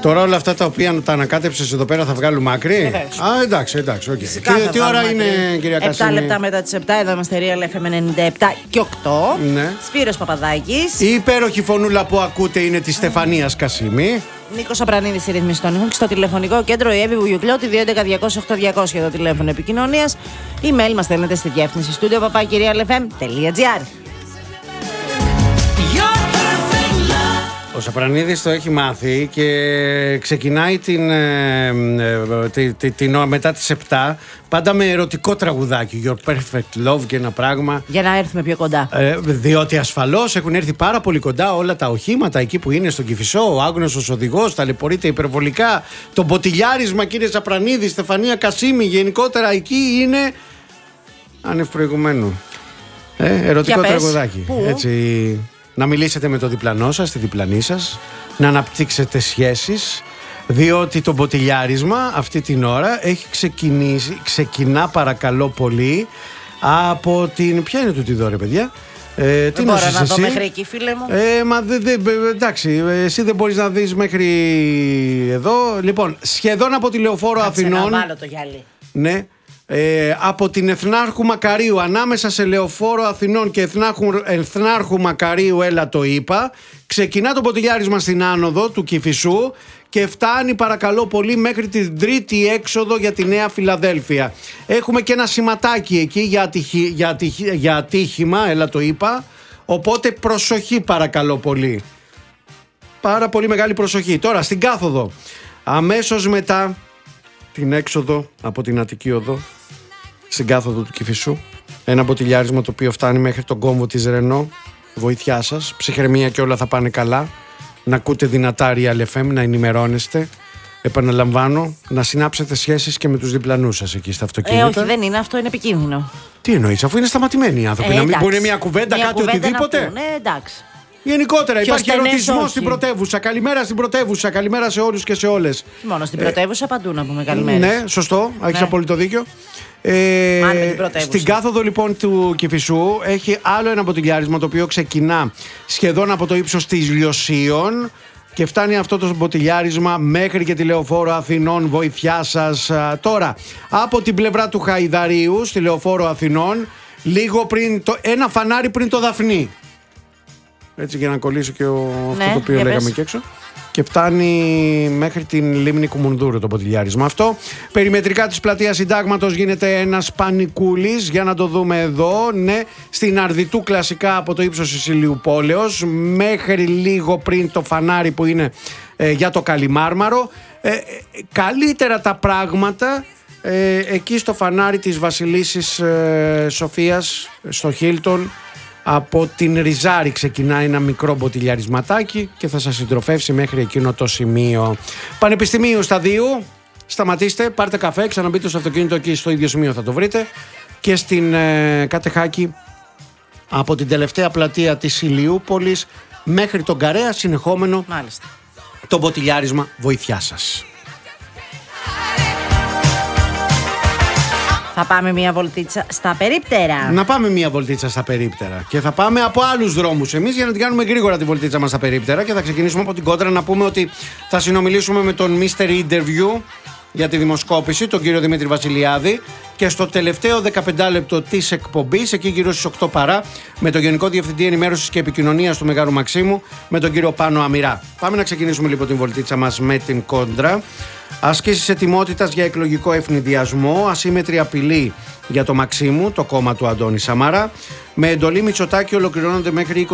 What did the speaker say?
Τώρα όλα αυτά τα οποία τα ανακάτεψες εδώ πέρα θα βγάλουμε άκρη. Α, εντάξει. Okay. Τι ώρα είναι, κυρία Κασίμη? 7 λεπτά μετά τις 7, εδώ είμαστε Real FM 97 και 8. Ναι. Σπύρος Παπαδάκης. Η υπέροχη φωνούλα που ακούτε είναι τη Στεφανίας Κασίμη. Νίκος Απρανίδης στη ρύθμιση των ήχων και στο τηλεφωνικό κέντρο η Εύη Βουγιουκλώτη 211-200-8200 το τηλέφωνο επικοινωνίας. Email μας στέλνετε στη διεύθυνση studio@realfm.gr. Ο Σαπρανίδης το έχει μάθει και ξεκινάει μετά τις 7 πάντα με ερωτικό τραγουδάκι. Your Perfect Love και ένα πράγμα. Για να έρθουμε πιο κοντά. Διότι ασφαλώς έχουν έρθει πάρα πολύ κοντά όλα τα οχήματα εκεί που είναι στον Κηφισό. Ο άγνωστος οδηγός, ταλαιπωρείται υπερβολικά. Το μποτιλιάρισμα, κύριε Σαπρανίδη, Στεφανία Κασίμη, γενικότερα εκεί είναι άνευ προηγουμένου. Ερωτικό τραγουδάκι. Έτσι. Να μιλήσετε με το διπλανό σας, τη διπλανή σας, να αναπτύξετε σχέσεις, διότι το μποτιλιάρισμα αυτή την ώρα έχει ξεκινά παρακαλώ πολύ από την... Ποια είναι τούτη εδώ ρε παιδιά? Τι μπορώ να δω μέχρι εκεί, φίλε μου. Εντάξει, εσύ δεν μπορείς να δεις μέχρι εδώ. Λοιπόν, σχεδόν από τη Λεωφόρο Αθηνών. Να βάλω το γυαλί. Ναι. Από την Εθνάρχου Μακαρίου, ανάμεσα σε Λεωφόρο Αθηνών και Εθνάρχου Μακαρίου, έλα το είπα, ξεκινά το μποτιλιάρισμα στην άνοδο του Κηφισού και φτάνει παρακαλώ πολύ μέχρι την τρίτη έξοδο για τη Νέα Φιλαδέλφια. Έχουμε και ένα σηματάκι εκεί για ατύχημα, έλα το είπα, οπότε προσοχή παρακαλώ πολύ. Πάρα πολύ μεγάλη προσοχή. Τώρα στην κάθοδο, αμέσως μετά την έξοδο από την Αττική Οδό, στην κάθοδο του Κηφισού, ένα μποτιλιάρισμα το οποίο φτάνει μέχρι τον κόμβο της Ρενό. Βοήθειά σας, ψυχραιμία και όλα θα πάνε καλά. Να ακούτε δυνατά Real FM, να ενημερώνεστε. Επαναλαμβάνω, να συνάψετε σχέσεις και με τους διπλανούς σας εκεί στα αυτοκίνητα. Όχι, δεν είναι, αυτό είναι επικίνδυνο. Τι εννοείς, αφού είναι σταματημένοι οι άνθρωποι, να μην πούνε μια κουβέντα, κάτι οτιδήποτε. Ναι, εντάξει. Γενικότερα υπάρχει ερωτισμό στην πρωτεύουσα. Καλημέρα στην πρωτεύουσα. Καλημέρα σε όλους και σε όλες. Μόνο στην πρωτεύουσα παντού να πούμε καλημέρα. Ναι, σωστό. Έχεις απόλυτο δίκιο. Στην κάθοδο λοιπόν του Κηφισού έχει άλλο ένα μποτιλιάρισμα το οποίο ξεκινά σχεδόν από το ύψος της Λιωσίων και φτάνει αυτό το μποτιλιάρισμα μέχρι και τη Λεωφόρο Αθηνών. Βοήθειά σας. Τώρα, από την πλευρά του Χαϊδαρίου στη Λεωφόρο Αθηνών, λίγο πριν ένα φανάρι πριν το Δαφνί. Έτσι για να κολλήσω και αυτό το οποίο λέγαμε και έξω. Και φτάνει μέχρι την λίμνη Κουμουνδούρου το μποτιλιάρισμα αυτό. Περιμετρικά της πλατείας Συντάγματος γίνεται ένας πανικούλης. Για να το δούμε εδώ. Ναι, στην Αρδιτού κλασικά από το ύψος της Ηλιουπόλεως μέχρι λίγο πριν το φανάρι που είναι για το Καλιμάρμαρο. Καλύτερα τα πράγματα εκεί στο φανάρι της Βασιλίσσης Σοφίας, στο Χίλτον. Από την Ριζάρη ξεκινάει ένα μικρό μποτιλιαρισματάκι και θα σας συντροφεύσει μέχρι εκείνο το σημείο. Πανεπιστημίου Σταδίου, σταματήστε, πάρτε καφέ, ξαναμπείτε στο αυτοκίνητο εκεί στο ίδιο σημείο θα το βρείτε. Και στην Κατεχάκη, από την τελευταία πλατεία της Ηλιούπολης μέχρι τον Καρέα, συνεχόμενο. Μάλιστα. Το μποτιλιάρισμα, βοήθειά σας. Θα πάμε μια βολτίτσα στα περίπτερα. Να πάμε μια βολτίτσα στα περίπτερα. Και θα πάμε από άλλους δρόμους εμείς για να την κάνουμε γρήγορα τη βολτίτσα μας στα περίπτερα. Και θα ξεκινήσουμε από την Κόντρα να πούμε ότι θα συνομιλήσουμε με τον Mr. Interview για τη δημοσκόπηση, τον κύριο Δημήτρη Βασιλιάδη. Και στο τελευταίο 15 λεπτό της εκπομπής, εκεί γύρω στις 8 παρά, με τον Γενικό Διευθυντή Ενημέρωσης και Επικοινωνίας του Μεγάρου Μαξίμου, με τον κύριο Πάνο Αμυρά. Πάμε να ξεκινήσουμε λοιπόν την βολτίτσα μας με την Κόντρα. Άσκηση ετοιμότητας για εκλογικό ευνηδιασμό, ασύμμετρη απειλή για το Μαξίμου, το κόμμα του Αντώνη Σαμάρα. Με εντολή Μητσοτάκη ολοκληρώνονται μέχρι